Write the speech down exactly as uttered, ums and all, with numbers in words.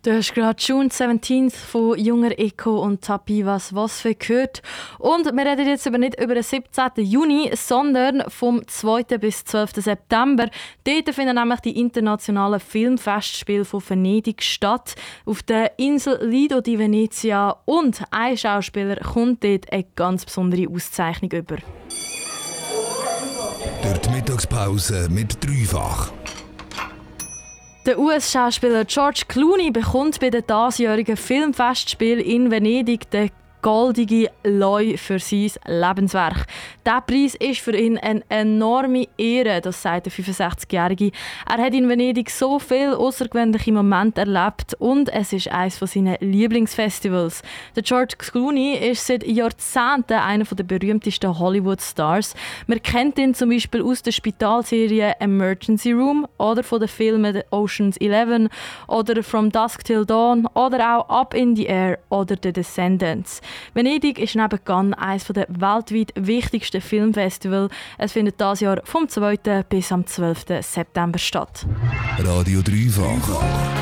Du hast gerade June siebzehnten von Junger Eco und Tapi Was Was für gehört. Und wir reden jetzt aber nicht über den siebzehnten Juni, sondern vom zweiten bis zwölften September. Dort finden nämlich die internationalen Filmfestspiele von Venedig statt. Auf der Insel Lido di Venezia. Und ein Schauspieler kommt dort eine ganz besondere Auszeichnung über. Durch die Mittagspause mit Dreifach. Der U S-Schauspieler George Clooney bekommt bei den diesjährigen Filmfestspielen in Venedig den goldige Leu für sein Lebenswerk. Dieser Preis ist für ihn eine enorme Ehre, das sagt der fünfundsechzigjährige. Er hat in Venedig so viele außergewöhnliche Momente erlebt und es ist eines seiner Lieblingsfestivals. Der George Clooney ist seit Jahrzehnten einer der berühmtesten Hollywood-Stars. Man kennt ihn zum Beispiel aus der Spitalserie Emergency Room oder von den Filmen Ocean's Eleven oder From Dusk Till Dawn oder auch Up in the Air oder The Descendants. Venedig ist nebenan eines der weltweit wichtigsten Filmfestivals. Es findet dieses Jahr vom zweiten bis am zwölften September statt. Radio Dreifach.